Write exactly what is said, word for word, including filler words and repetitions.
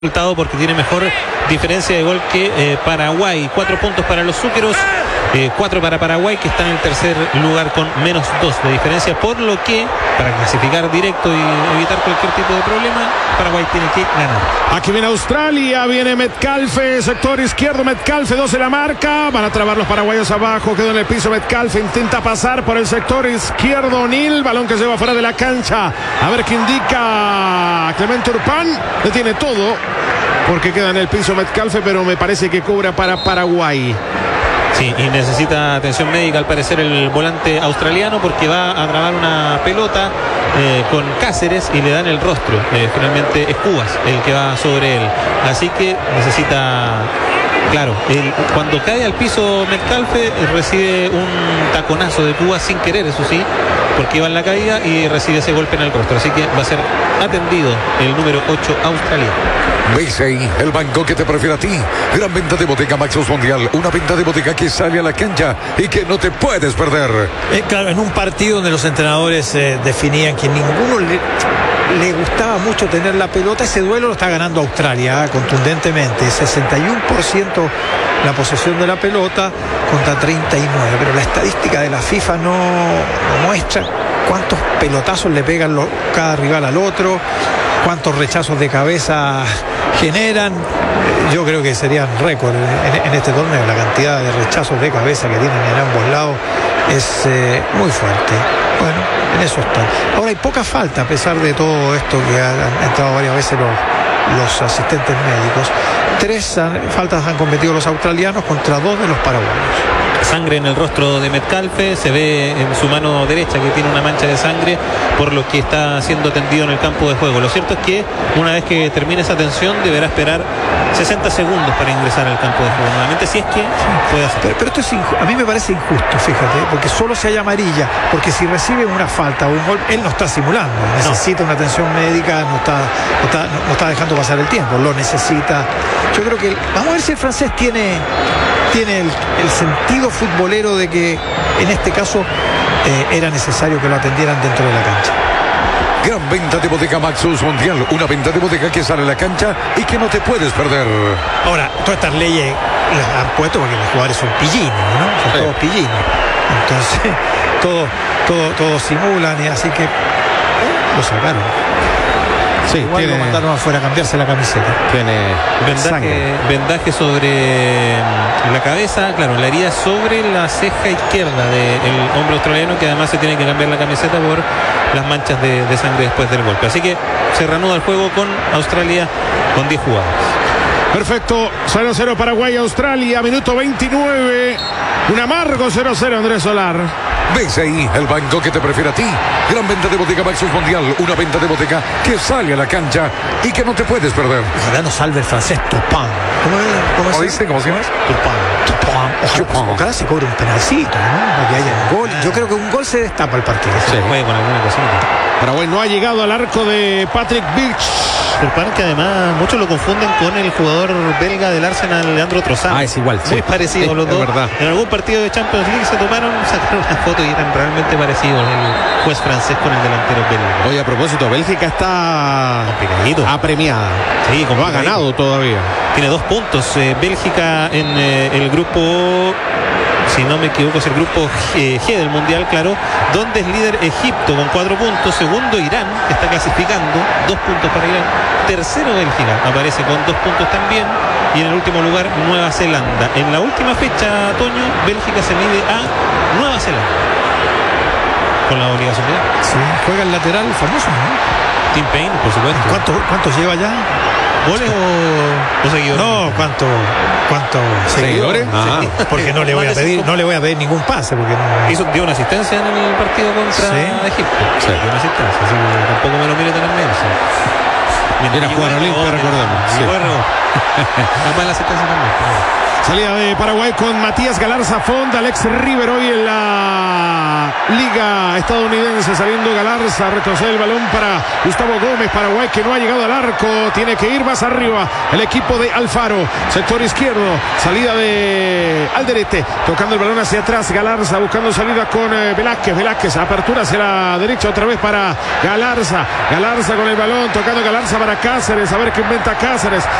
resultado porque tiene mejor diferencia de gol que eh, Paraguay. Cuatro puntos para los zúqueros, eh, cuatro para Paraguay, que está en el tercer lugar con menos dos de diferencia, por lo que para clasificar directo y evitar cualquier tipo de problema, Paraguay tiene que ganar. Aquí viene Australia, viene Metcalfe, sector izquierdo, Metcalfe, dos en la marca, van a trabar los paraguayos abajo, quedó en el piso Metcalfe, intenta pasar por el sector izquierdo O'Neill, balón que se va fuera de la cancha, a ver qué indica Clemente Urpán, detiene todo, porque queda en el piso Metcalfe, pero me parece que cobra para Paraguay. Sí, y necesita atención médica al parecer el volante australiano, porque va a grabar una pelota eh, con Cáceres y le dan el rostro. Eh, finalmente es Cubas el que va sobre él. Así que necesita... Claro, el, cuando cae al piso Metcalfe eh, recibe un taconazo de Cubas sin querer, eso sí, porque iba en la caída y recibe ese golpe en el rostro. Así que va a ser atendido el número ocho australiano. ¿Veis ahí el banco que te prefiere a ti? Gran venta de Bodeca Maxus Mundial. Una venta de bodeca que sale a la cancha y que no te puedes perder. Eh, claro, en un partido donde los entrenadores eh, definían que ninguno le, le gustaba mucho tener la pelota, ese duelo lo está ganando Australia, ¿eh? Contundentemente. sesenta y uno por ciento la posesión de la pelota contra treinta y nueve por ciento. Pero la estadística de la FIFA no, no muestra cuántos pelotazos le pegan lo, cada rival al otro, cuántos rechazos de cabeza generan. Yo creo que serían récord en, en este torneo. La cantidad de rechazos de cabeza que tienen en ambos lados es eh, muy fuerte. Bueno, en eso están. Ahora hay poca falta, a pesar de todo esto que han, han entrado varias veces los, los asistentes médicos. Tres han, faltas han cometido los australianos contra dos de los paraguayos. Sangre en el rostro de Metcalfe, se ve en su mano derecha que tiene una mancha de sangre, por lo que está siendo atendido en el campo de juego. Lo cierto es que una vez que termine esa atención deberá esperar sesenta segundos para ingresar al campo de juego nuevamente, si es que puede hacer. Pero, pero esto es inju- a mí me parece injusto, fíjate, porque solo se halla amarilla, porque si recibe una falta o un gol, él no está simulando, necesita no. una atención médica, no está, no, está, no, no está dejando pasar el tiempo, lo necesita. Yo creo que, vamos a ver si el francés tiene... tiene el, el sentido futbolero de que en este caso eh, era necesario que lo atendieran dentro de la cancha. Gran venta de Bodeca Maxus Mundial. Una venta de bodeca que sale a la cancha y que no te puedes perder. Ahora, todas estas leyes las han puesto porque los jugadores son pillinos, ¿no? Son sí. todos pillinos. Entonces, todos todo, todo simulan y así que eh, lo sacaron. Sí, igual tiene, lo mandaron afuera a cambiarse la camiseta. Tiene vendaje, vendaje sobre la cabeza, claro, la herida sobre la ceja izquierda del hombre australiano, que además se tiene que cambiar la camiseta por las manchas de, de sangre después del golpe. Así que se reanuda el juego con Australia con diez jugadores. Perfecto, cero cero Paraguay, Australia, minuto veintinueve. Un amargo cero cero, Andrés Solar. ¿Ves ahí el banco que te prefiere a ti? Gran venta de Bodeca Maxus Mundial. Una venta de bodeca que sale a la cancha y que no te puedes perder. Ojalá nos salve el francés Turpin. ¿Cómo, cómo, ¿Cómo dice? ¿Cómo se llama? Turpin. Turpin. Ojalá, ojalá se cobre un penalcito, ¿no? Para que haya un gol. Yo creo que un gol se destapa el partido. Se sí. juega con alguna cosita. Paraguay no ha llegado al arco de Patrick Birch. Turpin, que además muchos lo confunden con el jugador belga del Arsenal, Leandro Trossard. Ah, es igual. Muy sí. parecido sí, los dos. Verdad. En algún partido de Champions League se tomaron, sacaron una foto y eran realmente parecidos el juez francés con el delantero belga. Oye, a propósito, Bélgica está complicadito, apremiada. Sí, como no ha ganado todavía. Tiene dos puntos. Eh, Bélgica en eh, el grupo, si no me equivoco, es el grupo G, G del Mundial, claro, donde es líder Egipto con cuatro puntos, segundo Irán, que está clasificando, dos puntos para Irán, tercero Bélgica, aparece con dos puntos también, y en el último lugar Nueva Zelanda. En la última fecha, Toño, Bélgica se mide a Nueva Zelanda con la obligación de... Sí, juega el lateral famoso, ¿no? Tim Payne, por supuesto. ¿Cuántos cuántos lleva ya? ¿Goles o, o seguidores? No, ¿cuánto, cuánto seguidores? Ah, sí. Porque no le voy a pedir, no le voy a pedir ningún pase, porque no. Hizo, dio una asistencia en el partido contra sí. Egipto. Sí, dio una asistencia, así que tampoco me lo mire tan en menos. Era jugador olímpico, recordemos. Sí. Bueno, además la asistencia también. Salida de Paraguay con Matías Galarza Fonda, el ex River hoy en la Liga estadounidense. Saliendo Galarza, retrocede el balón para Gustavo Gómez. Paraguay que no ha llegado al arco, tiene que ir más arriba el equipo de Alfaro. Sector izquierdo, salida de Alderete, tocando el balón hacia atrás. Galarza buscando salida con eh, Velázquez. Velázquez, apertura hacia la derecha otra vez para Galarza. Galarza con el balón, tocando Galarza para Cáceres. A ver qué inventa Cáceres.